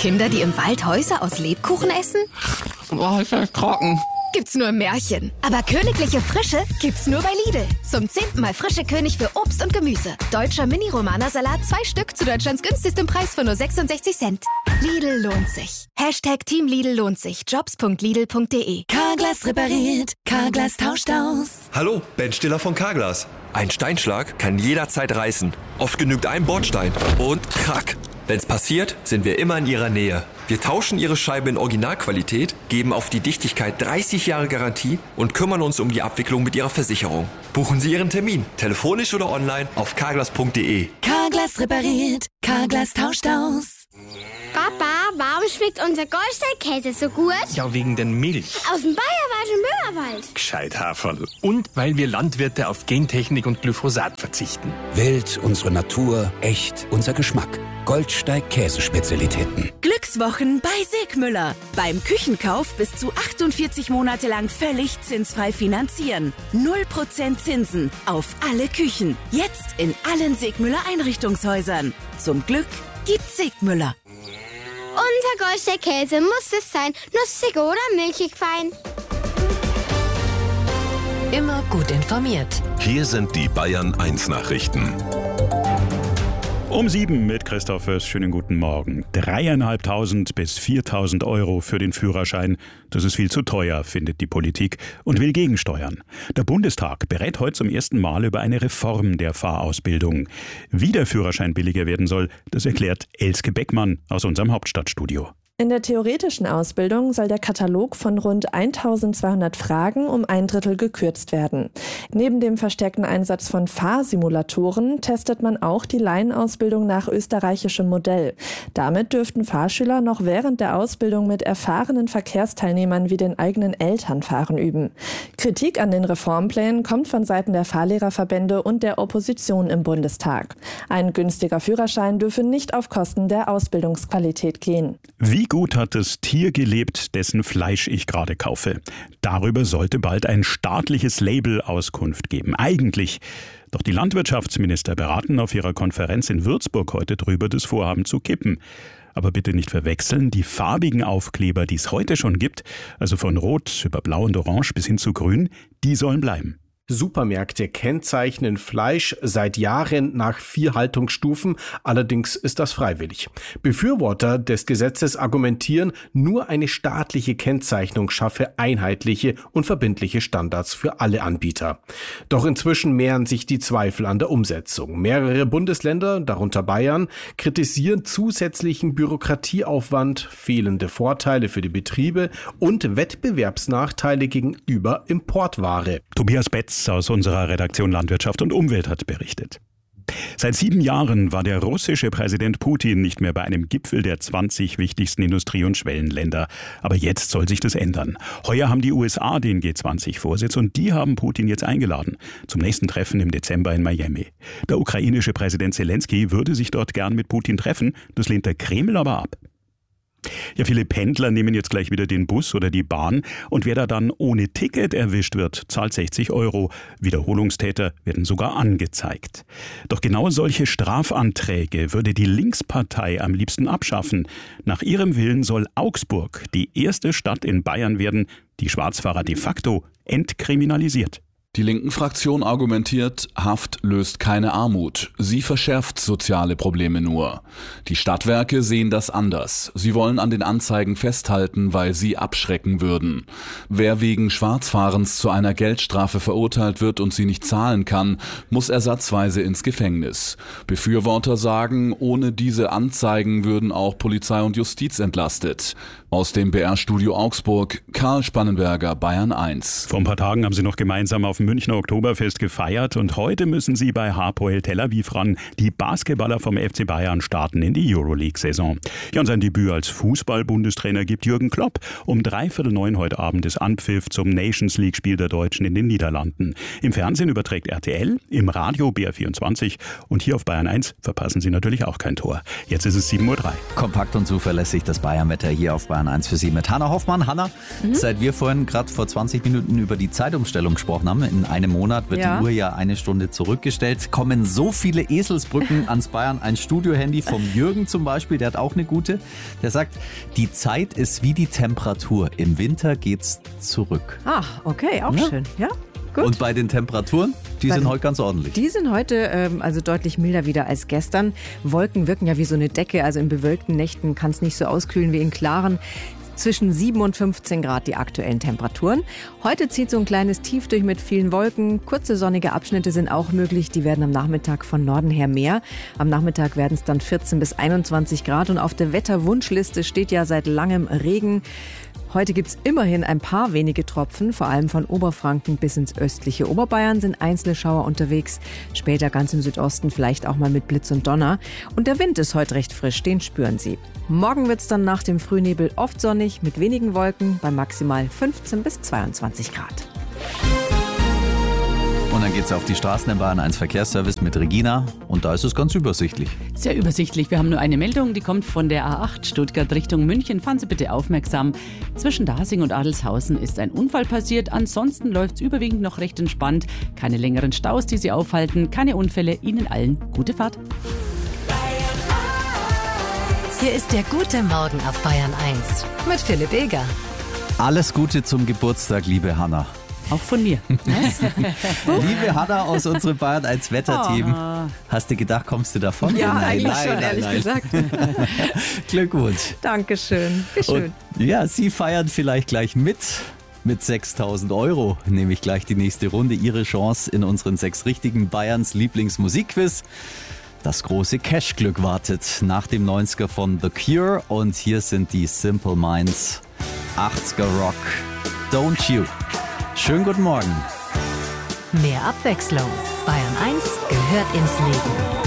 Kinder, die im Wald Häuser aus Lebkuchen essen? Boah, ist das trocken. Gibt's nur im Märchen. Aber königliche Frische gibt's nur bei Lidl. Zum 10. Mal frische König für Obst und Gemüse. Deutscher Mini-Romana-Salat 2 Stück zu Deutschlands günstigstem Preis von nur 66 Cent. Lidl lohnt sich. #Team Lidl lohnt sich. Jobs.lidl.de. Carglass repariert. Carglass tauscht aus. Hallo, Ben Stiller von Carglass. Ein Steinschlag kann jederzeit reißen. Oft genügt ein Bordstein und krack. Wenn's passiert, sind wir immer in Ihrer Nähe. Wir tauschen Ihre Scheibe in Originalqualität, geben auf die Dichtigkeit 30 Jahre Garantie und kümmern uns um die Abwicklung mit Ihrer Versicherung. Buchen Sie Ihren Termin, telefonisch oder online auf carglass.de. Carglass repariert. Carglass tauscht aus. Papa, warum schmeckt unser Goldstein-Käse so gut? Ja, wegen der Milch. Aus dem Bayerwald und Möhrwald. Gescheit, Haferl. Und weil wir Landwirte auf Gentechnik und Glyphosat verzichten. Wild, unsere Natur, echt, unser Geschmack. Goldsteig Käsespezialitäten. Glückswochen bei Segmüller. Beim Küchenkauf bis zu 48 Monate lang völlig zinsfrei finanzieren. 0% Zinsen auf alle Küchen. Jetzt in allen Segmüller Einrichtungshäusern. Zum Glück gibt's Segmüller. Unser Goldstein-Käse muss es sein. Nussig oder milchig fein. Immer gut informiert. Hier sind die Bayern 1 Nachrichten. Um 7 mit Christoph Fürst. Schönen guten Morgen. 3.500 bis 4.000 Euro für den Führerschein. Das ist viel zu teuer, findet die Politik und will gegensteuern. Der Bundestag berät heute zum ersten Mal über eine Reform der Fahrausbildung. Wie der Führerschein billiger werden soll, das erklärt Elske Beckmann aus unserem Hauptstadtstudio. In der theoretischen Ausbildung soll der Katalog von rund 1.200 Fragen um 1/3 gekürzt werden. Neben dem verstärkten Einsatz von Fahrsimulatoren testet man auch die Laienausbildung nach österreichischem Modell. Damit dürften Fahrschüler noch während der Ausbildung mit erfahrenen Verkehrsteilnehmern wie den eigenen Eltern fahren üben. Kritik an den Reformplänen kommt von Seiten der Fahrlehrerverbände und der Opposition im Bundestag. Ein günstiger Führerschein dürfe nicht auf Kosten der Ausbildungsqualität gehen. Wie gut hat das Tier gelebt, dessen Fleisch ich gerade kaufe? Darüber sollte bald ein staatliches Label Auskunft geben. Eigentlich. Doch die Landwirtschaftsminister beraten auf ihrer Konferenz in Würzburg heute drüber, das Vorhaben zu kippen. Aber bitte nicht verwechseln, die farbigen Aufkleber, die es heute schon gibt, also von Rot über Blau und Orange bis hin zu Grün, die sollen bleiben. Supermärkte kennzeichnen Fleisch seit Jahren nach 4 Haltungsstufen, allerdings ist das freiwillig. Befürworter des Gesetzes argumentieren, nur eine staatliche Kennzeichnung schaffe einheitliche und verbindliche Standards für alle Anbieter. Doch inzwischen mehren sich die Zweifel an der Umsetzung. Mehrere Bundesländer, darunter Bayern, kritisieren zusätzlichen Bürokratieaufwand, fehlende Vorteile für die Betriebe und Wettbewerbsnachteile gegenüber Importware. Tobias Betz aus unserer Redaktion Landwirtschaft und Umwelt hat berichtet. Seit 7 Jahren war der russische Präsident Putin nicht mehr bei einem Gipfel der 20 wichtigsten Industrie- und Schwellenländer. Aber jetzt soll sich das ändern. Heuer haben die USA den G20-Vorsitz und die haben Putin jetzt eingeladen zum nächsten Treffen im Dezember in Miami. Der ukrainische Präsident Zelensky würde sich dort gern mit Putin treffen, das lehnt der Kreml aber ab. Ja, viele Pendler nehmen jetzt gleich wieder den Bus oder die Bahn und wer da dann ohne Ticket erwischt wird, zahlt 60 €. Wiederholungstäter werden sogar angezeigt. Doch genau solche Strafanträge würde die Linkspartei am liebsten abschaffen. Nach ihrem Willen soll Augsburg die erste Stadt in Bayern werden, die Schwarzfahrer de facto entkriminalisiert. Die Linken-Fraktion argumentiert, Haft löst keine Armut. Sie verschärft soziale Probleme nur. Die Stadtwerke sehen das anders. Sie wollen an den Anzeigen festhalten, weil sie abschrecken würden. Wer wegen Schwarzfahrens zu einer Geldstrafe verurteilt wird und sie nicht zahlen kann, muss ersatzweise ins Gefängnis. Befürworter sagen, ohne diese Anzeigen würden auch Polizei und Justiz entlastet. Aus dem BR-Studio Augsburg, Karl Spannenberger, Bayern 1. Vor ein paar Tagen haben sie noch gemeinsam auf dem Münchner Oktoberfest gefeiert und heute müssen sie bei Hapoel Tel Aviv ran. Die Basketballer vom FC Bayern starten in die Euroleague-Saison. Ja, und sein Debüt als Fußball-Bundestrainer gibt Jürgen Klopp. Um 8:45 heute Abend ist Anpfiff zum Nations-League-Spiel der Deutschen in den Niederlanden. Im Fernsehen überträgt RTL, im Radio BR24 und hier auf Bayern 1 verpassen Sie natürlich auch kein Tor. Jetzt ist es 7:03 Uhr. Kompakt und zuverlässig das Bayern-Wetter hier auf Bayern 1 für Sie mit Hanna Hoffmann. Hanna, seit wir vorhin gerade vor 20 Minuten über die Zeitumstellung gesprochen haben, in einem Monat wird die Uhr ja eine Stunde zurückgestellt. Kommen so viele Eselsbrücken ans Bayern 1 Studio-Handy vom Jürgen zum Beispiel, der hat auch eine gute. Der sagt, die Zeit ist wie die Temperatur. Im Winter geht's zurück. Ach, okay, auch schön. Ja. Gut. Und bei den Temperaturen, die sind heute ganz ordentlich. Die sind heute also deutlich milder wieder als gestern. Wolken wirken ja wie so eine Decke, also in bewölkten Nächten kann es nicht so auskühlen wie in klaren. Zwischen 7 und 15 Grad die aktuellen Temperaturen. Heute zieht so ein kleines Tief durch mit vielen Wolken. Kurze sonnige Abschnitte sind auch möglich. Die werden am Nachmittag von Norden her mehr. Am Nachmittag werden es dann 14 bis 21 Grad. Und auf der Wetterwunschliste steht ja seit langem Regen. Heute gibt es immerhin ein paar wenige Tropfen, vor allem von Oberfranken bis ins östliche Oberbayern sind einzelne Schauer unterwegs. Später ganz im Südosten vielleicht auch mal mit Blitz und Donner. Und der Wind ist heute recht frisch, den spüren Sie. Morgen wird es dann nach dem Frühnebel oft sonnig mit wenigen Wolken bei maximal 15 bis 22 Grad. Und dann geht's auf die Straßen im Bayern 1 Verkehrsservice mit Regina und da ist es ganz übersichtlich. Sehr übersichtlich. Wir haben nur eine Meldung, die kommt von der A8 Stuttgart Richtung München. Fahren Sie bitte aufmerksam. Zwischen Dasing und Adelshausen ist ein Unfall passiert. Ansonsten läuft's überwiegend noch recht entspannt. Keine längeren Staus, die Sie aufhalten. Keine Unfälle. Ihnen allen gute Fahrt. Hier ist der gute Morgen auf Bayern 1 mit Philipp Eger. Alles Gute zum Geburtstag, liebe Hanna. Auch von mir. Liebe Hanna aus unserem Bayern 1 Wetterteam. Hast du gedacht, kommst du davon? Ja, eigentlich schon, ehrlich gesagt. Glückwunsch. Dankeschön. Wie schön. Und, ja, Sie feiern vielleicht gleich mit 6.000 €. Nämlich gleich die nächste Runde. Ihre Chance in unseren 6 richtigen Bayerns Lieblingsmusikquiz. Das große Cash-Glück wartet nach dem 90er von The Cure. Und hier sind die Simple Minds. 80er Rock. Don't You. Schönen guten Morgen. Mehr Abwechslung. Bayern 1 gehört ins Leben.